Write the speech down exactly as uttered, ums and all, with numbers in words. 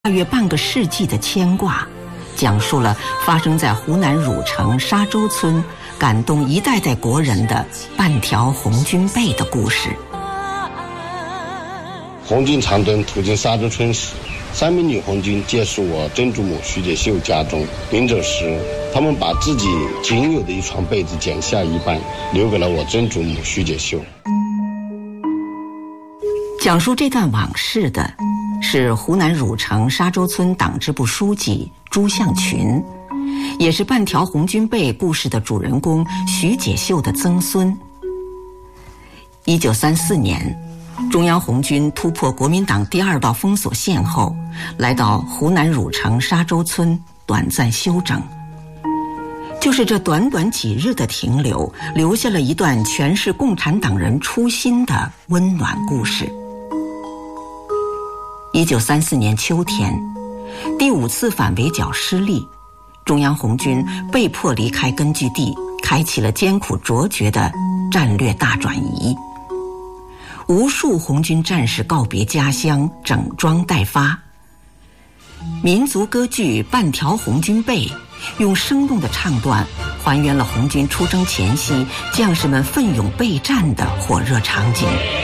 大约半个世纪的牵挂，讲述了发生在湖南汝城沙洲村感动一代代国人的半条红军背的故事。 红军长征途经沙洲村时，三名女红军借宿我曾祖母徐解秀家中，临走时他们把自己仅有的一床被子剪下一半，留给了我曾祖母徐解秀。 讲述这段往事的是湖南汝城沙洲村党支部书记朱向群，也是半条红军背故事的主人公徐解秀的曾孙。一九三四年，中央红军突破国民党第二道封锁线后，来到湖南汝城沙洲村短暂休整。就是这短短几日的停留，留下了一段诠释共产党人初心的温暖故事。一九三四年秋天，第五次反围剿失利，中央红军被迫离开根据地，开启了艰苦卓绝的战略大转移。无数红军战士告别家乡，整装待发。民族歌剧《半条红军背》用生动的唱段还原了红军出征前夕将士们奋勇备战的火热场景。